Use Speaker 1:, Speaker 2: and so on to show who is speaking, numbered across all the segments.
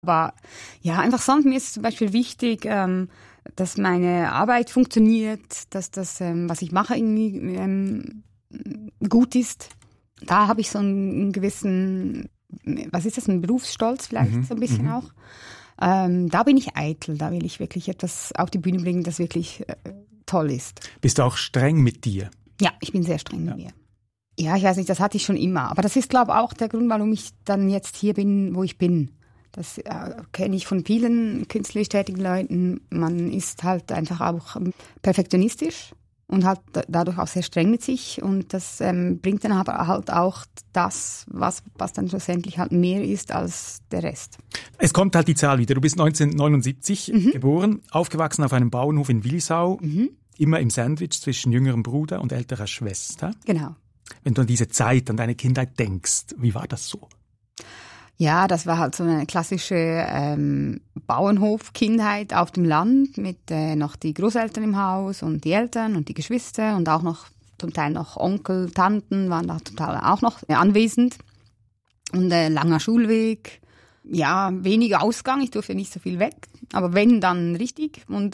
Speaker 1: Aber ja, einfach sonst, mir ist zum Beispiel wichtig, dass meine Arbeit funktioniert, dass das, was ich mache, irgendwie gut ist. Da habe ich so einen gewissen, was ist das, ein Berufsstolz vielleicht so ein bisschen auch. Da bin ich eitel, da will ich wirklich etwas auf die Bühne bringen, das wirklich toll ist.
Speaker 2: Bist du auch streng mit dir?
Speaker 1: Ja, ich bin sehr streng mit mir. Ja, ich weiß nicht, das hatte ich schon immer. Aber das ist, glaube ich, auch der Grund, warum ich dann jetzt hier bin, wo ich bin. Das kenne ich von vielen künstlerisch tätigen Leuten. Man ist halt einfach auch perfektionistisch und halt dadurch auch sehr streng mit sich. Und das bringt dann aber halt auch das, was dann schlussendlich halt mehr ist als der Rest.
Speaker 2: Es kommt halt die Zahl wieder. Du bist 1979 geboren, aufgewachsen auf einem Bauernhof in Willisau, immer im Sandwich zwischen jüngerem Bruder und älterer Schwester.
Speaker 1: Genau.
Speaker 2: Wenn du an diese Zeit, an deine Kindheit denkst, wie war das so?
Speaker 1: Ja, das war halt so eine klassische Bauernhof-Kindheit auf dem Land mit noch die Großeltern im Haus und die Eltern und die Geschwister und auch noch zum Teil noch Onkel, Tanten waren da total auch noch anwesend. Und langer Schulweg, ja, weniger Ausgang, ich durfte nicht so viel weg, aber wenn, dann richtig. Und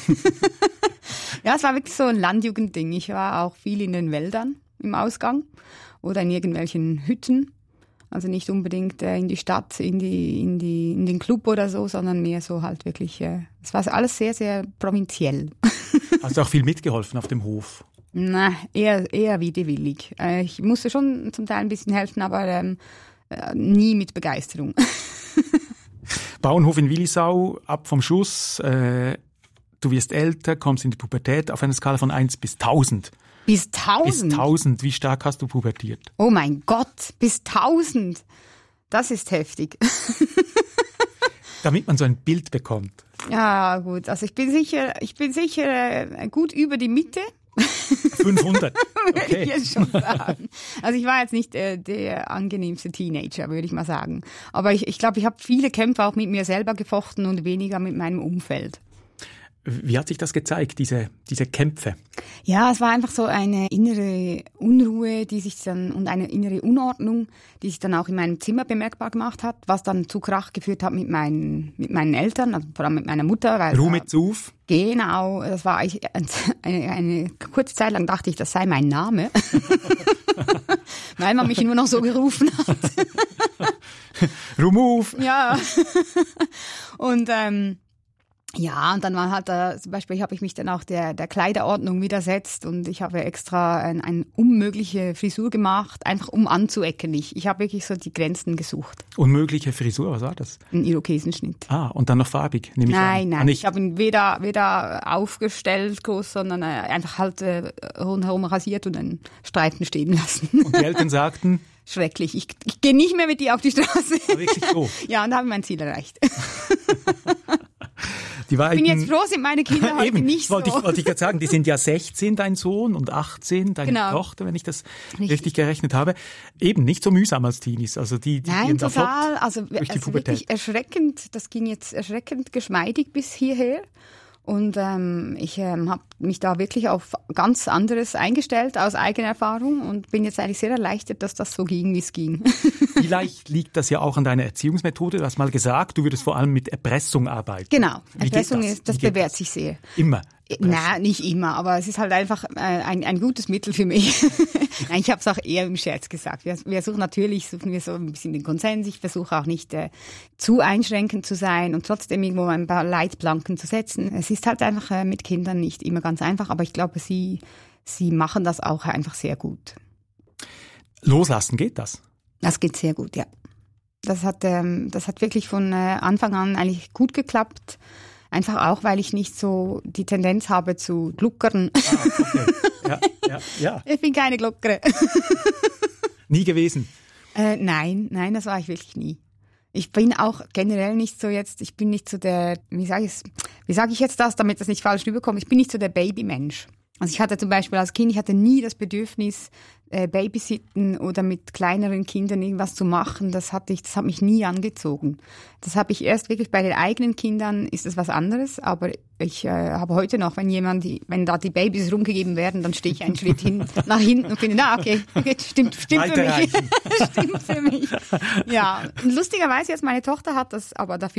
Speaker 1: ja, es war wirklich so ein Landjugendding. Ich war auch viel in den Wäldern im Ausgang oder in irgendwelchen Hütten. Also nicht unbedingt in die Stadt, in den Club oder so, sondern mehr so halt wirklich, es war alles sehr, sehr provinziell.
Speaker 2: Hast du auch viel mitgeholfen auf dem Hof?
Speaker 1: Na, eher widerwillig. Ich musste schon zum Teil ein bisschen helfen, aber nie mit Begeisterung.
Speaker 2: Bauernhof in Willisau, ab vom Schuss, du wirst älter, kommst in die Pubertät auf einer Skala von 1 bis 1000.
Speaker 1: Bis 1000?
Speaker 2: Bis 1000. Wie stark hast du pubertiert?
Speaker 1: Oh mein Gott, bis 1000. Das ist heftig.
Speaker 2: Damit man so ein Bild bekommt.
Speaker 1: Ja, gut. Also ich bin sicher gut über die Mitte.
Speaker 2: 500. Okay.
Speaker 1: Würde ich jetzt schon sagen. Also ich war jetzt nicht der angenehmste Teenager, würde ich mal sagen. Aber ich glaube, ich habe viele Kämpfe auch mit mir selber gefochten und weniger mit meinem Umfeld.
Speaker 2: Wie hat sich das gezeigt, diese Kämpfe?
Speaker 1: Ja, es war einfach so eine innere Unruhe, und eine innere Unordnung, die sich dann auch in meinem Zimmer bemerkbar gemacht hat, was dann zu Krach geführt hat mit meinen Eltern, also vor allem mit meiner Mutter.
Speaker 2: Ruhmetsuf?
Speaker 1: Genau, das war eigentlich eine kurze Zeit lang dachte ich, das sei mein Name, weil man mich nur noch so gerufen hat.
Speaker 2: Rumuf!
Speaker 1: Ja, und ja, und dann war halt zum Beispiel habe ich mich dann auch der Kleiderordnung widersetzt und ich habe extra eine unmögliche Frisur gemacht, einfach um anzuecken. Ich habe wirklich so die Grenzen gesucht.
Speaker 2: Unmögliche Frisur, was war das?
Speaker 1: Ein Irokesenschnitt.
Speaker 2: Ah, und dann noch farbig, nehme ich an.
Speaker 1: Nein, ich habe ihn weder aufgestellt groß, sondern einfach halt rundherum rasiert und einen Streifen stehen lassen.
Speaker 2: Und die Eltern sagten?
Speaker 1: Schrecklich, ich gehe nicht mehr mit dir auf die Straße.
Speaker 2: Aber wirklich so?
Speaker 1: Ja, und da habe ich mein Ziel erreicht.
Speaker 2: Ich
Speaker 1: bin jetzt froh, sind meine Kinder heute
Speaker 2: eben,
Speaker 1: nicht so.
Speaker 2: Wollte ich gerade sagen, die sind ja 16, dein Sohn, und 18, deine Tochter, wenn ich das richtig gerechnet habe. Eben nicht so mühsam als Teenies. Also die
Speaker 1: Nein,
Speaker 2: da
Speaker 1: total. Also
Speaker 2: Pubertät.
Speaker 1: wirklich erschreckend. Das ging jetzt erschreckend geschmeidig bis hierher. Und ich habe mich da wirklich auf ganz anderes eingestellt aus eigener Erfahrung und bin jetzt eigentlich sehr erleichtert, dass das so ging, wie es ging.
Speaker 2: Vielleicht liegt das ja auch an deiner Erziehungsmethode. Du hast mal gesagt, du würdest vor allem mit Erpressung arbeiten.
Speaker 1: Genau, Erpressung das bewährt sich sehr.
Speaker 2: Immer?
Speaker 1: Nein, nicht immer, aber es ist halt einfach ein gutes Mittel für mich. Nein, ich habe es auch eher im Scherz gesagt. Wir suchen wir so ein bisschen den Konsens. Ich versuche auch nicht zu einschränkend zu sein und trotzdem irgendwo ein paar Leitplanken zu setzen. Es ist halt einfach mit Kindern nicht immer ganz einfach, aber ich glaube, sie machen das auch einfach sehr gut.
Speaker 2: Loslassen, geht das?
Speaker 1: Das geht sehr gut, ja. Das hat wirklich von Anfang an eigentlich gut geklappt. Einfach auch, weil ich nicht so die Tendenz habe zu gluckern.
Speaker 2: Ah, okay. Ja.
Speaker 1: Ich bin keine Gluckere.
Speaker 2: Nie gewesen?
Speaker 1: Nein, das war ich wirklich nie. Ich bin auch generell nicht so ich bin nicht so der, wie sage ich jetzt das, damit das nicht falsch rüberkommt, ich bin nicht so der Babymensch. Also ich hatte zum Beispiel als Kind, ich hatte nie das Bedürfnis, babysitten oder mit kleineren Kindern irgendwas zu machen. Das hat mich nie angezogen. Das habe ich erst wirklich bei den eigenen Kindern, ist das was anderes. Aber ich habe heute noch, wenn da die Babys rumgegeben werden, dann stehe ich einen Schritt nach hinten und finde, okay, stimmt für mich. Stimmt für mich. Ja, und lustigerweise jetzt meine Tochter hat das aber dafür